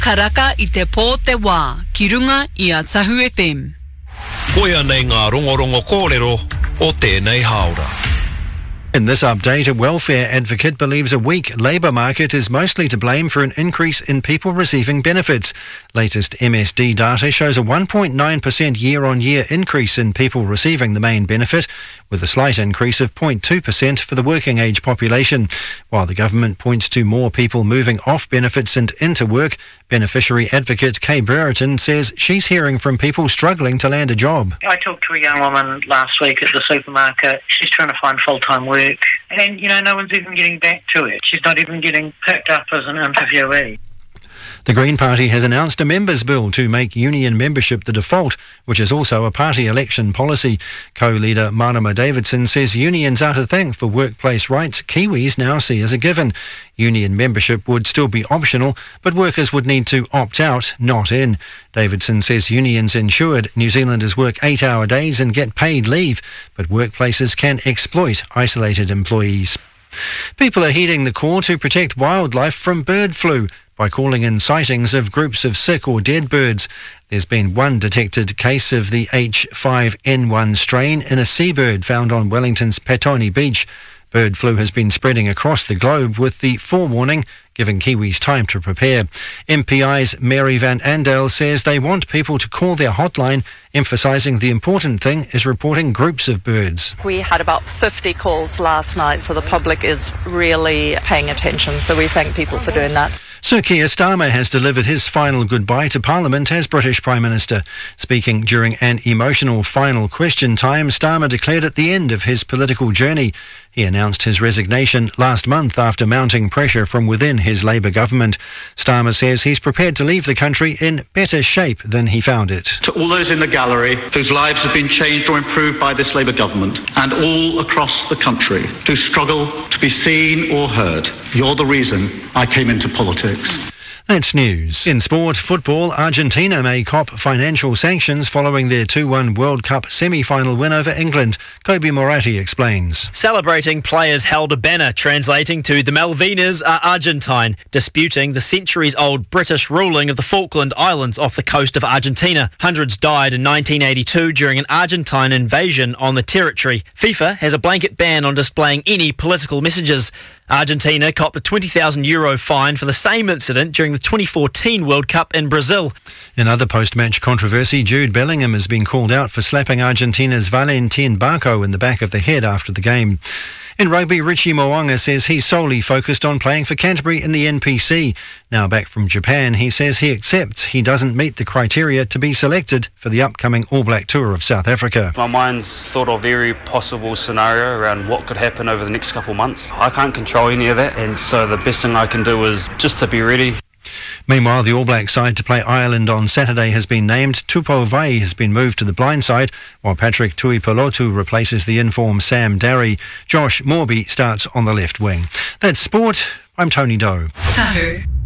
Karaka I te pō te wā, ki runga I a Tahu FM. Koia nei ngā rongorongo kōrero o tēnei haora. In this update, a welfare advocate believes a weak labour market is mostly to blame for an increase in people receiving benefits. Latest MSD data shows a 1.9% year-on-year increase in people receiving the main benefit, with a slight increase of 0.2% for the working age population. While the government points to more people moving off benefits and into work, beneficiary advocate Kay Brereton says she's hearing from people struggling to land a job. I talked to a young woman last week at the supermarket. She's trying to find full-time work. And, no one's even getting back to it. She's not even getting picked up as an interviewee. The Green Party has announced a members' bill to make union membership the default, which is also a party election policy. Co-leader Marama Davidson says unions are to thank for workplace rights Kiwis now see as a given. Union membership would still be optional, but workers would need to opt out, not in. Davidson says unions ensured New Zealanders work 8-hour days and get paid leave, but workplaces can exploit isolated employees. People are heeding the call to protect wildlife from bird flu by calling in sightings of groups of sick or dead birds. There's been one detected case of the H5N1 strain in a seabird found on Wellington's Petone Beach. Bird flu has been spreading across the globe, with the forewarning giving Kiwis time to prepare. MPI's Mary Van Andel says they want people to call their hotline, emphasising the important thing is reporting groups of birds. We had about 50 calls last night, so the public is really paying attention, so we thank people for doing that. Sir Keir Starmer has delivered his final goodbye to Parliament as British Prime Minister. Speaking during an emotional final question time, Starmer declared at the end of his political journey. He announced his resignation last month after mounting pressure from within his Labour government. Starmer says he's prepared to leave the country in better shape than he found it. To all those in the gallery whose lives have been changed or improved by this Labour government, and all across the country who struggle to be seen or heard, you're the reason I came into politics. That's news. In sport, football, Argentina may cop financial sanctions following their 2-1 World Cup semi-final win over England. Kobe Moratti explains. Celebrating players held a banner translating to "The Malvinas are Argentine," disputing the centuries-old British ruling of the Falkland Islands off the coast of Argentina. Hundreds died in 1982 during an Argentine invasion on the territory. FIFA has a blanket ban on displaying any political messages. Argentina copped a €20,000 fine for the same incident during the 2014 World Cup in Brazil. In other post-match controversy, Jude Bellingham has been called out for slapping Argentina's Valentin Barco in the back of the head after the game. In rugby, Richie Mo'unga says he's solely focused on playing for Canterbury in the NPC. Now back from Japan, he says he accepts he doesn't meet the criteria to be selected for the upcoming All Black tour of South Africa. My mind's thought of every possible scenario around what could happen over the next couple of months. I can't control any of that, and so the best thing I can do is just to be ready. Meanwhile, the All Black side to play Ireland on Saturday has been named. Tupou Vaa'i has been moved to the blind side, while Patrick Tuipulotu replaces the in-form Sam Darry. Josh Morby starts on the left wing. That's sport. I'm Tony Doe. Tahu.